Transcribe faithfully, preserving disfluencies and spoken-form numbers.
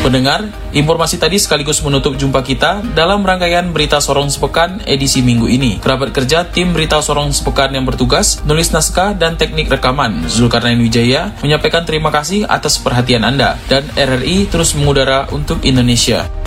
Pendengar, informasi tadi sekaligus menutup jumpa kita dalam rangkaian Berita Sorong Sepekan edisi minggu ini. Kerabat kerja tim Berita Sorong Sepekan yang bertugas nulis naskah dan teknik rekaman Zulkarnain Wijaya menyampaikan terima kasih atas perhatian Anda, dan R R I terus mengudara untuk Indonesia.